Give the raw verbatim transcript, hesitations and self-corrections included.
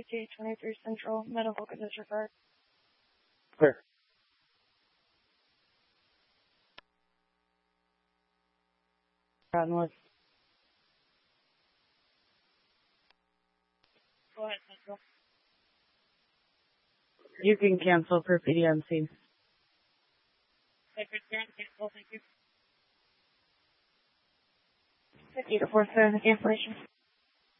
fifty-eight twenty-three Central, medical condition referred. Clear. North. Go ahead, Central. You can cancel for P D M C. Sacred Grant, cancel, thank you. fifty to four seven, cancellation.